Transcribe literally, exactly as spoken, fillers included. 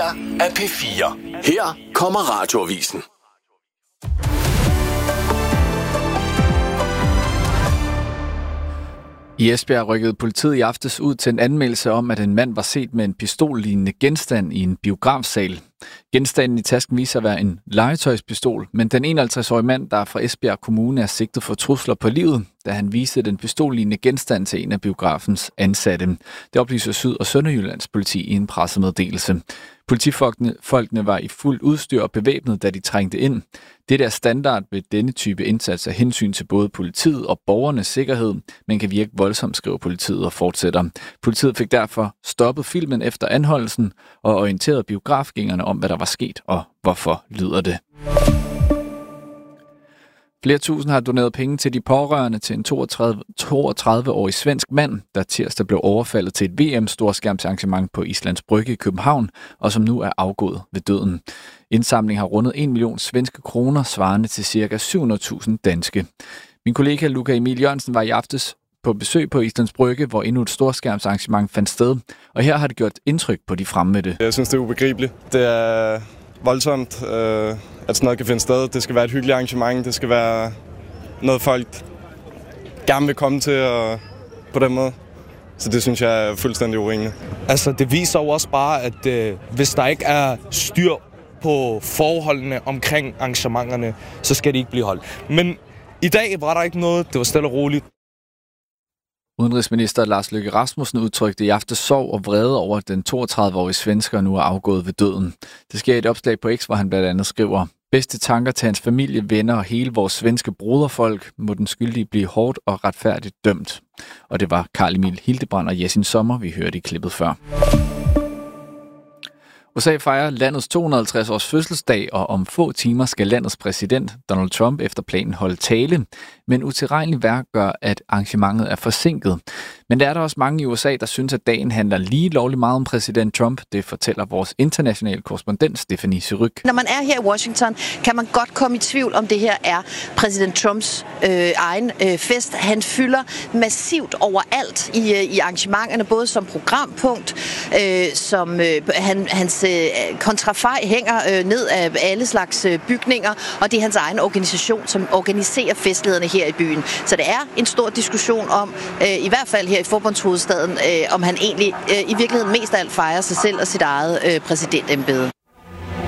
her er P fire. Her kommer Radioavisen. I Esbjerg rykkede politiet i aftes ud til en anmeldelse om, at en mand var set med en pistollignende genstand i en biografsal. Genstanden i tasken viser at være en legetøjspistol, men den enoghalvtreds-årige mand, der er fra Esbjerg Kommune, er sigtet for trusler på livet, da han viste den pistollignende genstand til en af biografens ansatte. Det oplyser Syd- og Sønderjyllands politi i en pressemeddelelse. Politifolkene folkene var i fuld udstyr og bevæbnet, da de trængte ind. Det er standard ved denne type indsats af hensyn til både politiet og borgernes sikkerhed, men kan virke voldsomt, skriver politiet og fortsætter. Politiet fik derfor stoppet filmen efter anholdelsen og orienteret biografgængerne om, hvad der var sket og hvorfor, lyder det. Flere tusind har doneret penge til de pårørende til en toogtredive-årig svensk mand, der tirsdag blev overfaldet til et V M-storskærmsarrangement på Islands Brygge i København, og som nu er afgået ved døden. Indsamlingen har rundet en million svenske kroner, svarende til ca. syv hundrede tusind danske. Min kollega Luca Emil Jørgensen var i aftes på besøg på Islands Brygge, hvor endnu et storskærmsarrangement fandt sted, og her har det gjort indtryk på de fremmødte. Jeg synes, det er ubegribeligt. Det er voldsomt, øh, at sådan noget kan finde sted. Det skal være et hyggeligt arrangement. Det skal være noget, folk gerne vil komme til og på den måde. Så det synes jeg er fuldstændig urimeligt. Altså, det viser jo også bare, at øh, hvis der ikke er styr på forholdene omkring arrangementerne, så skal de ikke blive holdt. Men i dag var der ikke noget. Det var stille og roligt. Udenrigsminister Lars Løkke Rasmussen udtrykte i aftes sorg og vrede over, at den toogtredive-årige svensker nu er afgået ved døden. Det sker i et opslag på X, hvor han blandt andet skriver: bedste tanker til hans familie, venner og hele vores svenske broderfolk, må den skyldige blive hårdt og retfærdigt dømt. Og det var Carl Emil Hildebrand og Jessin Sommer, vi hørte i klippet før. U S A fejrer landets to hundrede og halvtreds års fødselsdag, og om få timer skal landets præsident Donald Trump efter planen holde tale. Men utilregnelig vejr gør, at arrangementet er forsinket. Men der er der også mange i U S A, der synes, at dagen handler lige lovligt meget om præsident Trump. Det fortæller vores internationale korrespondent Stephanie Syryk. Når man er her i Washington, kan man godt komme i tvivl, om det her er præsident Trumps øh, egen øh, fest. Han fylder massivt overalt i, øh, i arrangementerne, både som programpunkt, øh, som øh, han, hans øh, kontrafej hænger øh, ned af alle slags øh, bygninger, og det er hans egen organisation, som organiserer festlighederne her i byen. Så det er en stor diskussion om, øh, i hvert fald her i forbundshovedstaden, øh, om han egentlig øh, i virkeligheden mest af alt fejrer sig selv og sit eget øh, præsidentembede.